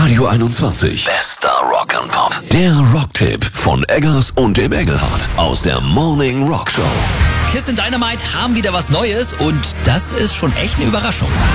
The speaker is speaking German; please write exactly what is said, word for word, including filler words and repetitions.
Radio einundzwanzig. Bester Rock and Pop. Der Rocktipp von Eggers und dem Engelhardt aus der Morning Rock Show. Kiss and Dynamite haben wieder was Neues und das ist schon echt eine Überraschung.